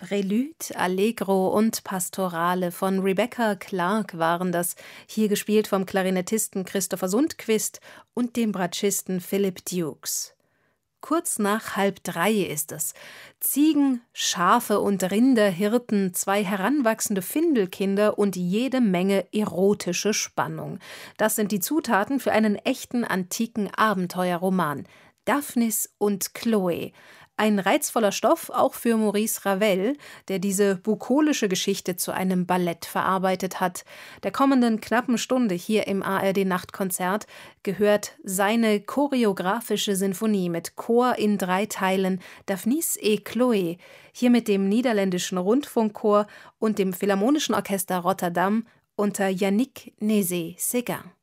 Prelude, Allegro und Pastorale von Rebecca Clark waren das, hier gespielt vom Klarinettisten Christopher Sundquist und dem Bratschisten Philip Dukes. Kurz nach 2:30 ist es. Ziegen, Schafe und Rinder hirten, 2 heranwachsende Findelkinder und jede Menge erotische Spannung. Das sind die Zutaten für einen echten antiken Abenteuerroman. Daphnis und Chloe. Ein reizvoller Stoff auch für Maurice Ravel, der diese bukolische Geschichte zu einem Ballett verarbeitet hat. Der kommenden knappen Stunde hier im ARD-Nachtkonzert gehört seine choreografische Sinfonie mit Chor in 3 Teilen Daphnis et Chloé, hier mit dem Niederländischen Rundfunkchor und dem Philharmonischen Orchester Rotterdam unter Yannick Nézet-Séguin.